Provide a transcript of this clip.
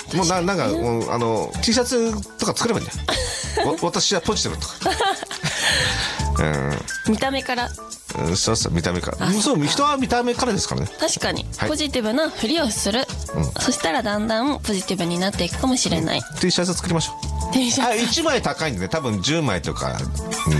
もうなんかもうT シャツとか作ればいいんだよ私はポジティブとか見た目から。 そうそう、見た目から。そう、人は見た目からですからね。 確かに、ポジティブなふりをする、そしたらだんだんポジティブになっていくかもしれない。 T シャツ作りましょう。 T シャツ 1枚高いんでね、多分10枚とか